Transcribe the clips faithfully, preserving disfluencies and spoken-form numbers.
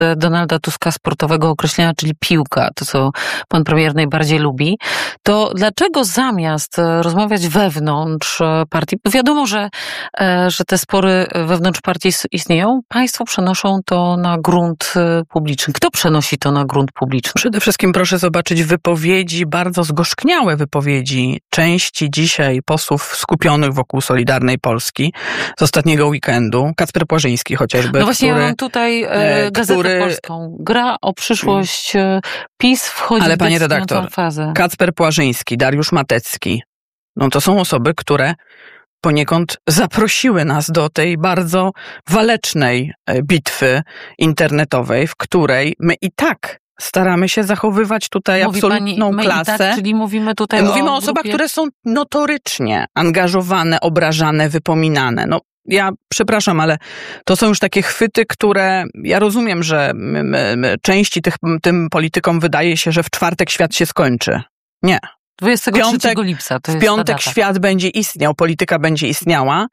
Donalda Tuska sportowego określenia, czyli piłka, to co pan premier najbardziej lubi, to dlaczego zamiast rozmawiać wewnątrz partii, bo wiadomo, że, że te spory wewnątrz partii istnieją, państwo przenoszą to na grunt publiczny. Kto przenosi to na grunt publiczny? Przede wszystkim proszę zobaczyć wypowiedzi, bardzo zgorzkniałe wypowiedzi części dzisiaj posłów skupionych wokół Solidarnej Polski z ostatniego weekendu. Kacper Płażyński chociażby. No właśnie, który, ja mam tutaj e, Gazetę który, Polską. Gra o przyszłość PiS wchodzi ale w panie decydującą redaktor, fazę. Kacper Płażyński, Dariusz Matecki, no to są osoby, które poniekąd zaprosiły nas do tej bardzo walecznej bitwy internetowej, w której my i tak staramy się zachowywać tutaj Mówi absolutną pani, my klasę. I tak, czyli mówimy tutaj Mówimy o, o osobach, grupie... które są notorycznie angażowane, obrażane, wypominane. No, ja przepraszam, ale to są już takie chwyty, które ja rozumiem, że my, my, my, części tych, tym politykom wydaje się, że w czwartek świat się skończy. Nie. dwudziestego trzeciego lipca. To w jest piątek ta data. świat będzie istniał, polityka będzie istniała.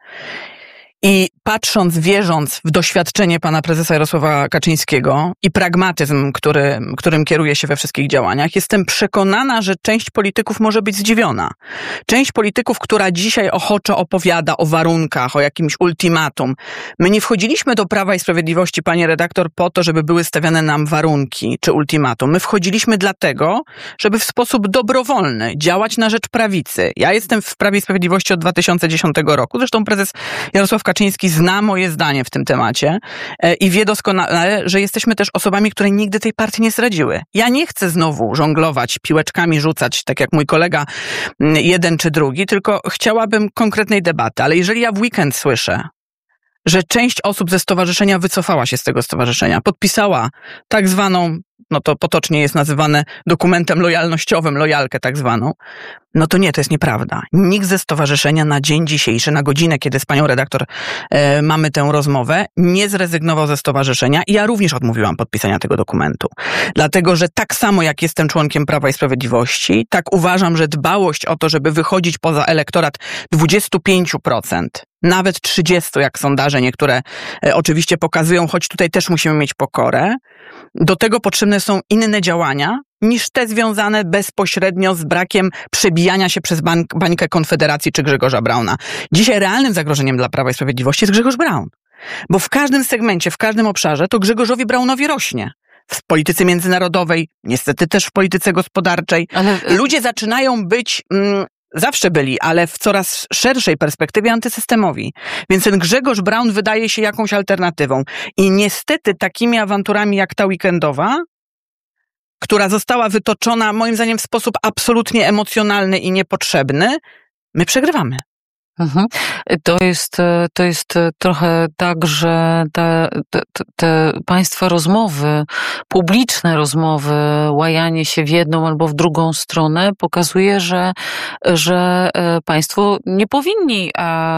I patrząc, wierząc w doświadczenie pana prezesa Jarosława Kaczyńskiego i pragmatyzm, który, którym kieruje się we wszystkich działaniach, jestem przekonana, że część polityków może być zdziwiona. Część polityków, która dzisiaj ochoczo opowiada o warunkach, o jakimś ultimatum. My nie wchodziliśmy do Prawa i Sprawiedliwości, panie redaktor, po to, żeby były stawiane nam warunki czy ultimatum. My wchodziliśmy dlatego, żeby w sposób dobrowolny działać na rzecz prawicy. Ja jestem w Prawie i Sprawiedliwości od dwa tysiące dziesiątego roku. Zresztą prezes Jarosław Kaczyński zna moje zdanie w tym temacie i wie doskonale, że jesteśmy też osobami, które nigdy tej partii nie zdradziły. Ja nie chcę znowu żonglować, piłeczkami rzucać, tak jak mój kolega jeden czy drugi, tylko chciałabym konkretnej debaty. Ale jeżeli ja w weekend słyszę, że część osób ze stowarzyszenia wycofała się z tego stowarzyszenia, podpisała tak zwaną, no to potocznie jest nazywane dokumentem lojalnościowym, lojalkę tak zwaną, no to nie, to jest nieprawda. Nikt ze stowarzyszenia na dzień dzisiejszy, na godzinę, kiedy z panią redaktor e, mamy tę rozmowę, nie zrezygnował ze stowarzyszenia i ja również odmówiłam podpisania tego dokumentu. Dlatego, że tak samo jak jestem członkiem Prawa i Sprawiedliwości, tak uważam, że dbałość o to, żeby wychodzić poza elektorat dwadzieścia pięć procent, nawet trzydzieści procent, jak sondaże niektóre e, oczywiście pokazują, choć tutaj też musimy mieć pokorę, do tego potrzebne są inne działania niż te związane bezpośrednio z brakiem przebijania się przez bań, bańkę Konfederacji czy Grzegorza Brauna. Dzisiaj realnym zagrożeniem dla Prawa i Sprawiedliwości jest Grzegorz Braun. Bo w każdym segmencie, w każdym obszarze to Grzegorzowi Braunowi rośnie. W polityce międzynarodowej, niestety też w polityce gospodarczej. Ale... Ludzie zaczynają być... Mm, Zawsze byli, ale w coraz szerszej perspektywie antysystemowi. Więc ten Grzegorz Braun wydaje się jakąś alternatywą. I niestety takimi awanturami jak ta weekendowa, która została wytoczona moim zdaniem w sposób absolutnie emocjonalny i niepotrzebny, my przegrywamy. Mhm. To jest, to jest trochę tak, że te, te, te państwa rozmowy, publiczne rozmowy, łajanie się w jedną albo w drugą stronę pokazuje, że, że państwo nie powinni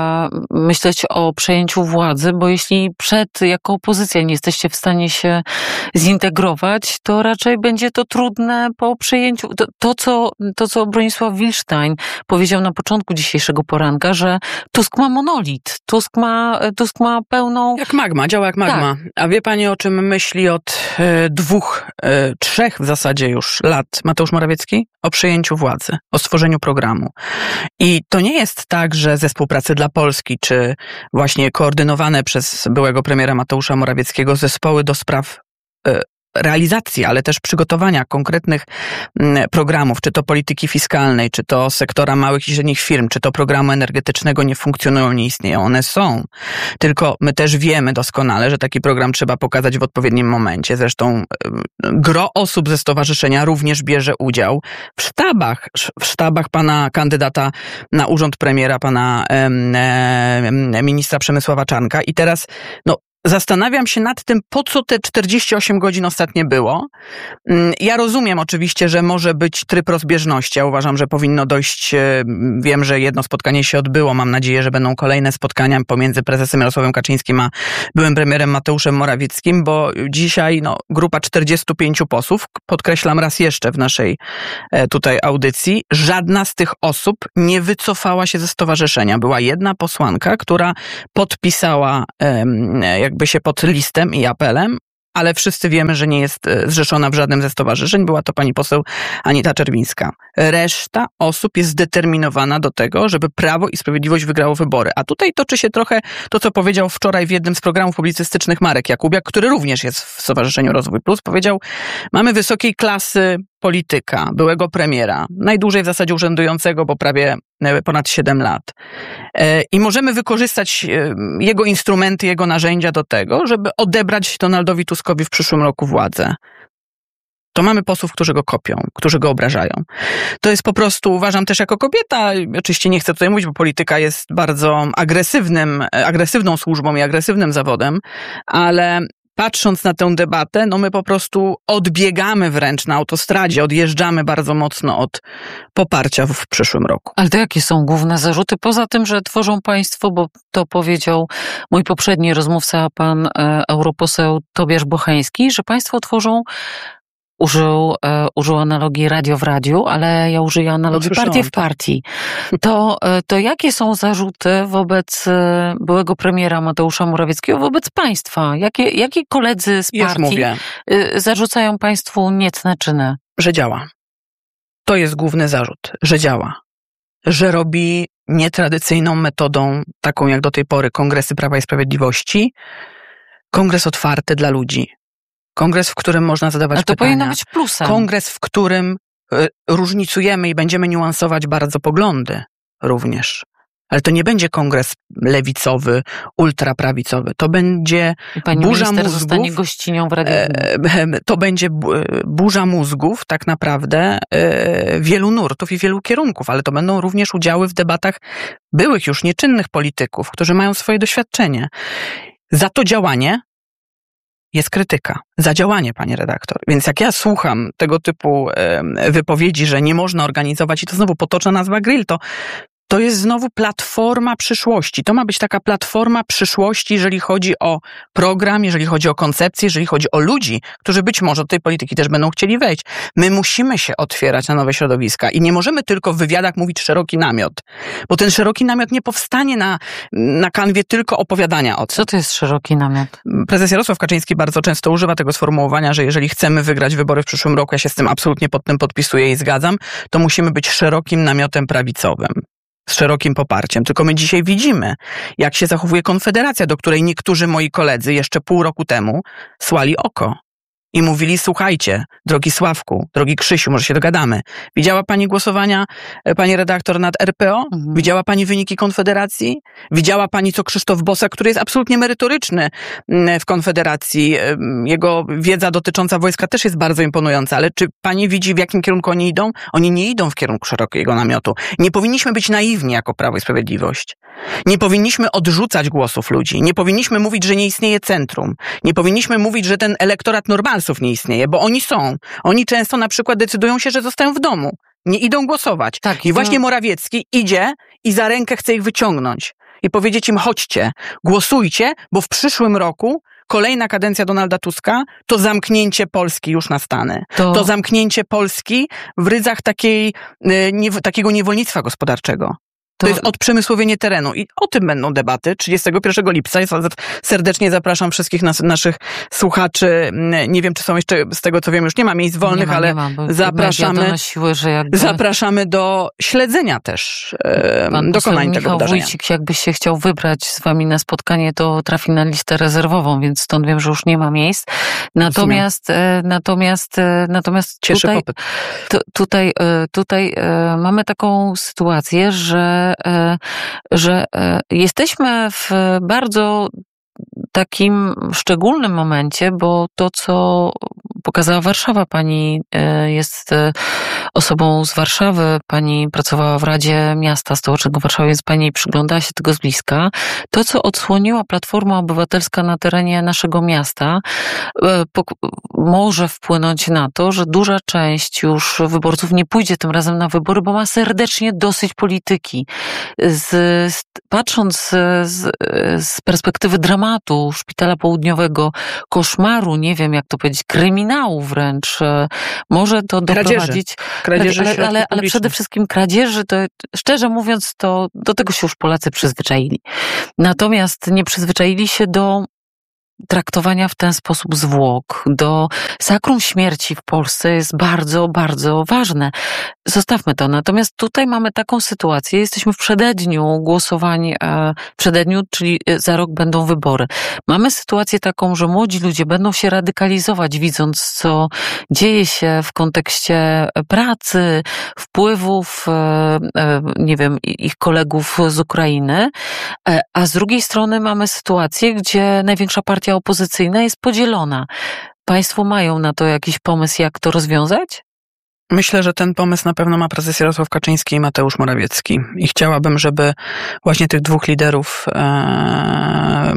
myśleć o przejęciu władzy, bo jeśli przed, jako opozycja nie jesteście w stanie się zintegrować, to raczej będzie to trudne po przejęciu. To, to, co, to co Bronisław Wilstein powiedział na początku dzisiejszego poranka, że Tusk ma monolit. Tusk ma, Tusk ma pełną... Jak magma, działa jak magma. Tak. A wie pani, o czym myśli od e, dwóch, e, trzech w zasadzie już lat Mateusz Morawiecki? O przejęciu władzy, o stworzeniu programu. I to nie jest tak, że Zespół Pracy dla Polski, czy właśnie koordynowane przez byłego premiera Mateusza Morawieckiego zespoły do spraw e, realizacji, ale też przygotowania konkretnych programów, czy to polityki fiskalnej, czy to sektora małych i średnich firm, czy to programu energetycznego nie funkcjonują, nie istnieją. One są. Tylko my też wiemy doskonale, że taki program trzeba pokazać w odpowiednim momencie. Zresztą gro osób ze stowarzyszenia również bierze udział w sztabach, w sztabach pana kandydata na urząd premiera, pana e, ministra Przemysława Czarnka. I teraz, no, zastanawiam się nad tym, po co te czterdzieści osiem godzin ostatnie było. Ja rozumiem oczywiście, że może być tryb rozbieżności. Ja uważam, że powinno dojść, wiem, że jedno spotkanie się odbyło. Mam nadzieję, że będą kolejne spotkania pomiędzy prezesem Jarosławem Kaczyńskim a byłym premierem Mateuszem Morawieckim, bo dzisiaj no, grupa czterdziestu pięciu posłów, podkreślam raz jeszcze w naszej tutaj audycji, żadna z tych osób nie wycofała się ze stowarzyszenia. Była jedna posłanka, która podpisała jak jakby się pod listem i apelem ale wszyscy wiemy, że nie jest zrzeszona w żadnym ze stowarzyszeń. Była to pani poseł Anita Czerwińska. Reszta osób jest zdeterminowana do tego, żeby Prawo i Sprawiedliwość wygrało wybory. A tutaj toczy się trochę to, co powiedział wczoraj w jednym z programów publicystycznych Marek Jakubiak, który również jest w Stowarzyszeniu Rozwój Plus. Powiedział, mamy wysokiej klasy polityka, byłego premiera, najdłużej w zasadzie urzędującego, bo prawie ponad siedem lat. I możemy wykorzystać jego instrumenty, jego narzędzia do tego, żeby odebrać Donaldowi Tuskowi w przyszłym roku władzę. To mamy posłów, którzy go kopią, którzy go obrażają. To jest po prostu, uważam też jako kobieta, oczywiście nie chcę tutaj mówić, bo polityka jest bardzo agresywnym, agresywną służbą i agresywnym zawodem, ale patrząc na tę debatę, no my po prostu odbiegamy wręcz na autostradzie, odjeżdżamy bardzo mocno od poparcia w przyszłym roku. Ale to jakie są główne zarzuty? Poza tym, że tworzą państwo, bo to powiedział mój poprzedni rozmówca, pan e, europoseł Tobiasz Bocheński, że państwo tworzą, użył, e, użył analogii radio w radiu, ale ja użyję analogii no, partii w partii. To, e, to jakie są zarzuty wobec e, byłego premiera Mateusza Morawieckiego, wobec państwa? Jakie, jakie koledzy z Już partii mówię, e, zarzucają państwu niecne czyny? że działa. To jest główny zarzut, że działa. Że robi nietradycyjną metodą, taką jak do tej pory kongresy Prawa i Sprawiedliwości, kongres otwarty dla ludzi. Kongres, w którym można zadawać Ale to pytania. powinno być plusem. Kongres, w którym y, różnicujemy i będziemy niuansować bardzo poglądy również. Ale to nie będzie kongres lewicowy, ultraprawicowy. To będzie Pani burza minister mózgów. Zostanie gościnią w Radiu. E, to będzie burza mózgów tak naprawdę e, wielu nurtów i wielu kierunków, ale to będą również udziały w debatach byłych już nieczynnych polityków, którzy mają swoje doświadczenie. Za to działanie jest krytyka. Za działanie, panie redaktor. Więc jak ja słucham tego typu e, wypowiedzi, że nie można organizować, i to znowu potoczna nazwa grill, to to jest znowu platforma przyszłości. To ma być taka platforma przyszłości, jeżeli chodzi o program, jeżeli chodzi o koncepcję, jeżeli chodzi o ludzi, którzy być może do tej polityki też będą chcieli wejść. My musimy się otwierać na nowe środowiska i nie możemy tylko w wywiadach mówić szeroki namiot, bo ten szeroki namiot nie powstanie na, na kanwie tylko opowiadania o tym. Co to jest szeroki namiot? Prezes Jarosław Kaczyński bardzo często używa tego sformułowania, że jeżeli chcemy wygrać wybory w przyszłym roku, ja się z tym absolutnie pod tym podpisuję i zgadzam, to musimy być szerokim namiotem prawicowym. Z szerokim poparciem. Tylko my dzisiaj widzimy, jak się zachowuje Konfederacja, do której niektórzy moi koledzy jeszcze pół roku temu słali oko. I mówili, słuchajcie, drogi Sławku, drogi Krzysiu, może się dogadamy. Widziała pani głosowania, pani redaktor, nad R P O? Mhm. Widziała pani wyniki Konfederacji? Widziała pani, co Krzysztof Bosak, który jest absolutnie merytoryczny w Konfederacji. Jego wiedza dotycząca wojska też jest bardzo imponująca, ale czy pani widzi, w jakim kierunku oni idą? Oni nie idą w kierunku szerokiego namiotu. Nie powinniśmy być naiwni jako Prawo i Sprawiedliwość. Nie powinniśmy odrzucać głosów ludzi. Nie powinniśmy mówić, że nie istnieje centrum. Nie powinniśmy mówić, że ten elektorat normalsów nie istnieje, bo oni są. Oni często na przykład decydują się, że zostają w domu. Nie idą głosować. Tak, I to... właśnie Morawiecki idzie i za rękę chce ich wyciągnąć. I powiedzieć im, chodźcie, głosujcie, bo w przyszłym roku kolejna kadencja Donalda Tuska to zamknięcie Polski już nastanie. To, to zamknięcie Polski w rydzach takiej, nie, takiego niewolnictwa gospodarczego. To, to jest odprzemysłowienie terenu i o tym będą debaty trzydziestego pierwszego lipca. Ja serdecznie zapraszam wszystkich nas, naszych słuchaczy. Nie wiem, czy są jeszcze, z tego co wiem, już nie ma miejsc wolnych, nie ma, ale nie ma, zapraszamy, donosiły, że jakby... zapraszamy do śledzenia też e, dokonań tego Michał wydarzenia. Wójcik, jakbyś się chciał wybrać z wami na spotkanie, to trafi na listę rezerwową, więc stąd wiem, że już nie ma miejsc. Natomiast, e, natomiast, e, natomiast Cieszy tutaj, popyt. tu, tutaj, e, tutaj e, mamy taką sytuację, że że jesteśmy w bardzo takim szczególnym momencie, bo to, co pokazała Warszawa, pani jest osobą z Warszawy, pani pracowała w Radzie Miasta Stołecznego Warszawy, więc pani przyglądała się tego z bliska. To, co odsłoniła Platforma Obywatelska na terenie naszego miasta, może wpłynąć na to, że duża część już wyborców nie pójdzie tym razem na wybory, bo ma serdecznie dosyć polityki. Z, z, patrząc z, z perspektywy dramatu Szpitala Południowego, koszmaru, nie wiem jak to powiedzieć, kryminału wręcz, może to doprowadzić... Kradzieży ale, ale, ale przede wszystkim kradzieży, to szczerze mówiąc, to do tego się już Polacy przyzwyczaili. Natomiast nie przyzwyczaili się do traktowania w ten sposób zwłok, do sakrum śmierci w Polsce jest bardzo, bardzo ważne. Zostawmy to. Natomiast tutaj mamy taką sytuację, jesteśmy w przededniu głosowań, w przededniu, czyli za rok będą wybory. Mamy sytuację taką, że młodzi ludzie będą się radykalizować, widząc, co dzieje się w kontekście pracy, wpływów, nie wiem, ich kolegów z Ukrainy, a z drugiej strony mamy sytuację, gdzie największa partia opozycyjna jest podzielona. Państwo mają na to jakiś pomysł, jak to rozwiązać? Myślę, że ten pomysł na pewno ma prezes Jarosław Kaczyński i Mateusz Morawiecki. I chciałabym, żeby właśnie tych dwóch liderów e,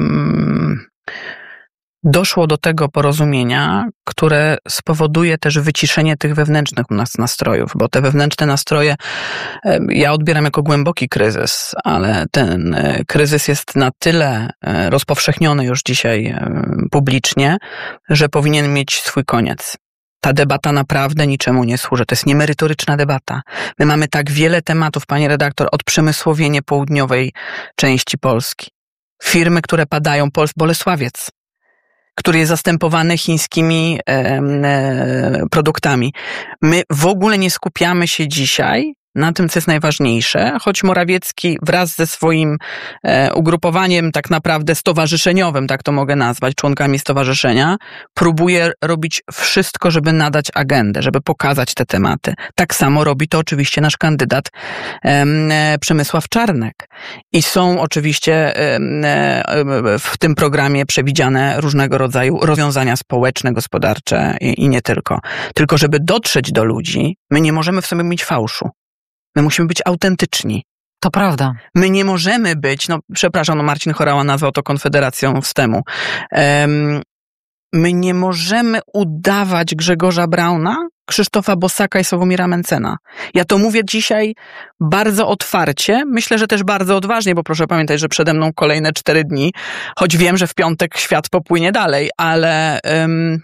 doszło do tego porozumienia, które spowoduje też wyciszenie tych wewnętrznych u nas nastrojów, bo te wewnętrzne nastroje e, ja odbieram jako głęboki kryzys, ale ten e, kryzys jest na tyle e, rozpowszechniony już dzisiaj e, publicznie, że powinien mieć swój koniec. Ta debata naprawdę niczemu nie służy. To jest niemerytoryczna debata. My mamy tak wiele tematów, pani redaktor, od przemysłowienia południowej części Polski. Firmy, które padają, Pols- Bolesławiec, który jest zastępowany chińskimi e, e, produktami. My w ogóle nie skupiamy się dzisiaj na tym, co jest najważniejsze, choć Morawiecki wraz ze swoim e, ugrupowaniem tak naprawdę stowarzyszeniowym, tak to mogę nazwać, członkami stowarzyszenia, próbuje robić wszystko, żeby nadać agendę, żeby pokazać te tematy. Tak samo robi to oczywiście nasz kandydat e, Przemysław Czarnek. I są oczywiście e, e, w tym programie przewidziane różnego rodzaju rozwiązania społeczne, gospodarcze i, i nie tylko. Tylko żeby dotrzeć do ludzi, my nie możemy w sobie mieć fałszu. My musimy być autentyczni. To prawda. My nie możemy być, no przepraszam, no Marcin Horała nazwał to Konfederacją Wstemu. Um, my nie możemy udawać Grzegorza Brauna, Krzysztofa Bosaka i Sławomira Mencena. Ja to mówię dzisiaj bardzo otwarcie, myślę, że też bardzo odważnie, bo proszę pamiętać, że przede mną kolejne cztery dni, choć wiem, że w piątek świat popłynie dalej, ale... Um,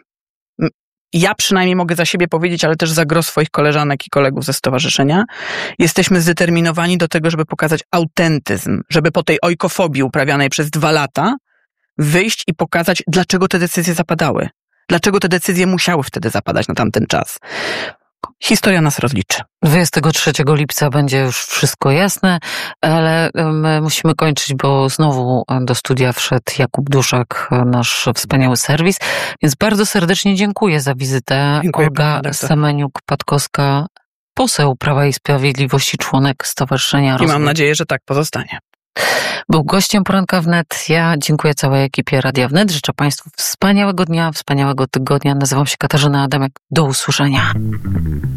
ja przynajmniej mogę za siebie powiedzieć, ale też za gros swoich koleżanek i kolegów ze stowarzyszenia. Jesteśmy zdeterminowani do tego, żeby pokazać autentyzm, żeby po tej ojkofobii uprawianej przez dwa lata wyjść i pokazać, dlaczego te decyzje zapadały. Dlaczego te decyzje musiały wtedy zapadać na tamten czas. Historia nas rozliczy. dwudziestego trzeciego lipca będzie już wszystko jasne, ale my musimy kończyć, bo znowu do studia wszedł Jakub Duszak, nasz wspaniały serwis. Więc bardzo serdecznie dziękuję za wizytę. Dziękuję, Olga Semeniuk-Patkowska, poseł Prawa i Sprawiedliwości, członek Stowarzyszenia Rozwój. I mam nadzieję, że tak pozostanie. Był gościem Poranka Wnet. Ja dziękuję całej ekipie Radia Wnet. Życzę Państwu wspaniałego dnia, wspaniałego tygodnia. Nazywam się Katarzyna Adamek. Do usłyszenia.